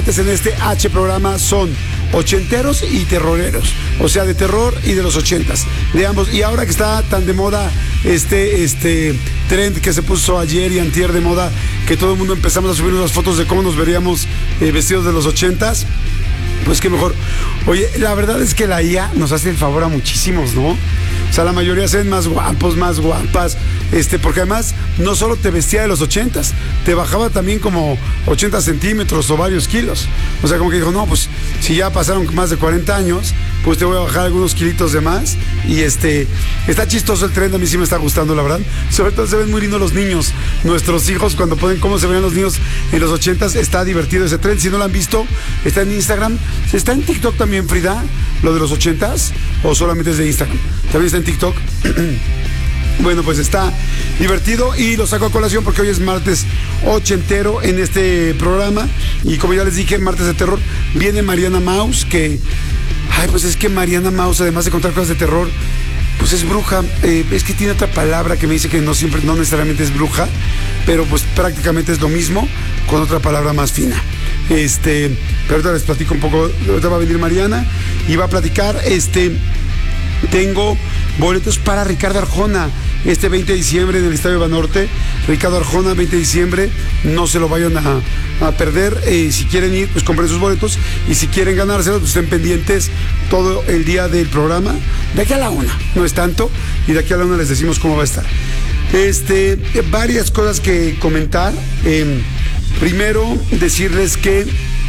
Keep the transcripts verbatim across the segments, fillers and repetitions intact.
martes en este H programa son ochenteros y terroreros, o sea, de terror y de los ochentas, de ambos. Y ahora que está tan de moda este, este trend que se puso ayer y antier de moda, que todo el mundo empezamos a subir las fotos de cómo nos veríamos eh, vestidos de los ochentas, pues qué mejor. Oye, la verdad es que la I A nos hace el favor a muchísimos, ¿no? O sea, la mayoría se ven más guapos, más guapas, este, porque además no solo te vestía de los ochentas, te bajaba también como ochenta centímetros o varios kilos. O sea, como que dijo, no, pues si ya pasaron más de cuarenta años, pues te voy a bajar algunos kilitos de más. Y este, está chistoso el tren, a mí sí me está gustando, la verdad. Sobre todo se ven muy lindos los niños, nuestros hijos, cuando ponen cómo se veían los niños en los ochentas, está divertido ese tren. Si no lo han visto, está en Instagram, está en TikTok también, Frida, lo de los ochentas, o solamente es de Instagram. También está en TikTok. Bueno, pues está divertido y lo saco a colación porque hoy es martes ochentero en este programa. Y como ya les dije, martes de terror, viene Mariana Maus, que, ay, pues es que Mariana Maus, además de contar cosas de terror, pues es bruja. Eh, es que tiene otra palabra que me dice que no siempre, no necesariamente es bruja, pero pues prácticamente es lo mismo con otra palabra más fina. Este, pero ahorita les platico un poco. Ahorita va a venir Mariana y va a platicar. Este, tengo boletos para Ricardo Arjona este veinte de diciembre en el Estadio Banorte. Ricardo Arjona, veinte de diciembre, no se lo vayan a, a perder. Eh, si quieren ir, pues compren sus boletos, y si quieren ganárselos, pues estén pendientes todo el día del programa. De aquí a la una, no es tanto, y de aquí a la una les decimos cómo va a estar. Este, varias cosas que comentar. Eh, primero, decirles que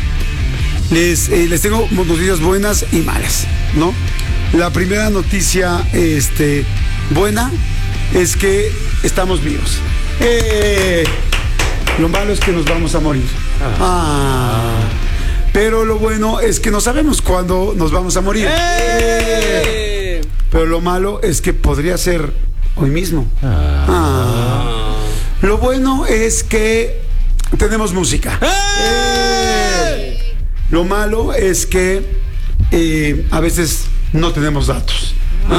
les, eh, les tengo noticias buenas y malas, ¿no? La primera noticia este, buena es que estamos vivos. ¡Eh! Lo malo es que nos vamos a morir. Ah. Pero lo bueno es que no sabemos cuándo nos vamos a morir. ¡Eh! Pero lo malo es que podría ser hoy mismo. Ah. Ah. Lo bueno es que tenemos música. ¡Eh! Lo malo es que eh, a veces no tenemos datos.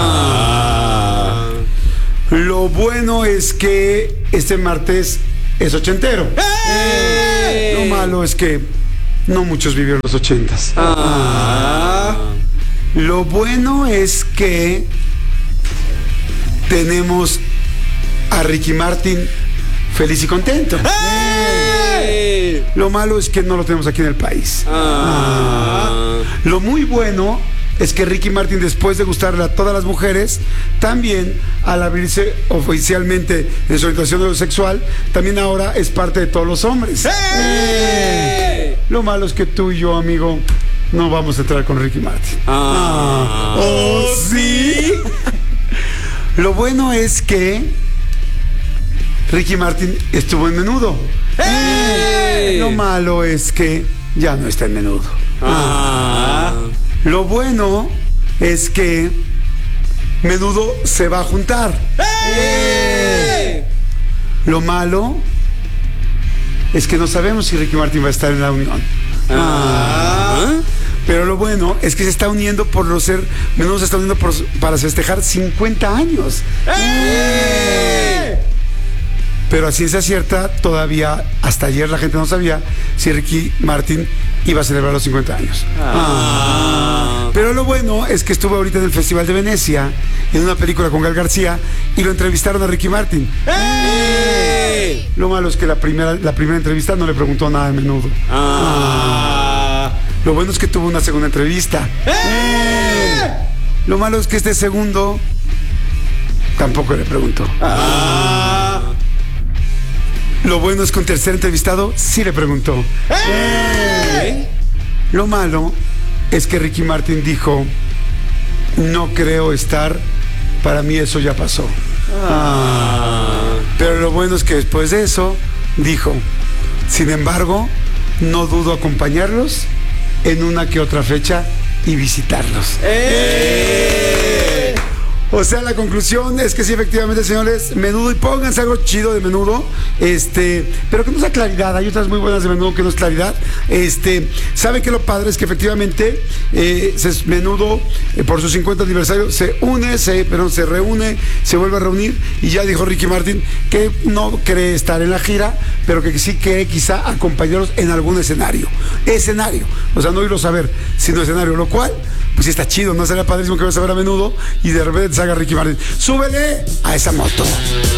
Ah. Lo bueno es que este martes es ochentero. ¡Hey! Lo malo es que no muchos vivieron los ochentas. Ah. Lo bueno es que tenemos a Ricky Martin feliz y contento. ¡Hey! Lo malo es que no lo tenemos aquí en el país. Ah. Ah. Lo muy bueno es que Ricky Martin, después de gustarle a todas las mujeres, también al abrirse oficialmente en su orientación sexual, también ahora es parte de todos los hombres. ¡Hey! ¡Eh! Lo malo es que tú y yo, amigo, no vamos a entrar con Ricky Martin. Ah. Ah. ¿Oh, sí? Lo bueno es que Ricky Martin estuvo en Menudo. ¡Hey! Lo malo es que ya no está en Menudo. Ah. Ah. Lo bueno es que Menudo se va a juntar. ¡Hey! Lo malo es que no sabemos si Ricky Martin va a estar en la unión. Ah. Pero lo bueno es que se está uniendo por lo ser. Menudo se está uniendo por, para festejar cincuenta años. ¡Hey! Pero a ciencia cierta, todavía hasta ayer la gente no sabía si Ricky Martin iba a celebrar los cincuenta años. Ah. Ah. Pero lo bueno es que estuvo ahorita en el Festival de Venecia, en una película con Gal García, y lo entrevistaron a Ricky Martin. ¡Hey! Lo malo es que la primera, la primera entrevista no le preguntó nada de Menudo. Ah. Ah. Lo bueno es que tuvo una segunda entrevista. ¡Hey! Lo malo es que este segundo tampoco le preguntó. Ah. Lo bueno es que un tercer entrevistado sí le preguntó. ¡Hey! Lo malo es que Ricky Martin dijo: no creo estar, para mí eso ya pasó. Ah. Pero lo bueno es que después de eso dijo: sin embargo, no dudo acompañarlos en una que otra fecha y visitarlos. ¡Hey! O sea, la conclusión es que sí, efectivamente, señores, Menudo, y pónganse algo chido de Menudo, este, pero que no sea claridad. Hay otras muy buenas de Menudo que no es claridad. Este, ¿saben qué lo padre es que efectivamente eh, se, Menudo, eh, por su cincuenta aniversario, se une, se, perdón, se reúne, se vuelve a reunir, y ya dijo Ricky Martin que no cree estar en la gira, pero que sí quiere quizá acompañarlos en algún escenario. Escenario. O sea, no irlos a ver, sino escenario, lo cual, pues sí está chido, ¿no? Sería padrísimo que vayas a ver a Menudo y de repente se haga Ricky Martin. ¡Súbele a esa moto!